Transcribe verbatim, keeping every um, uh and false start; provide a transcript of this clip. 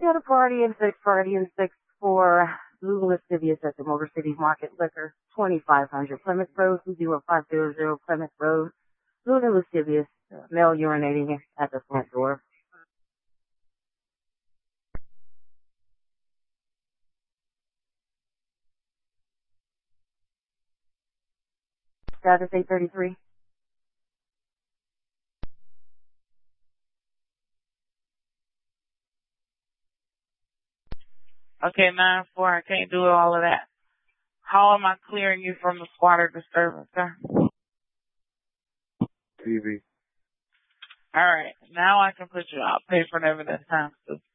got a party in six, party in six for Blue Lascivious at the Motor City Market Liquor, twenty-five hundred Plymouth Road, two zero five zero zero Plymouth Road. Blue Lascivious, uh, male urinating at the front door. Status eight thirty-three. Okay, nine four, I can't do all of that. How am I clearing you from the squatter disturbance, sir? T V. All right, now I can put you out. Pay for evidence times two.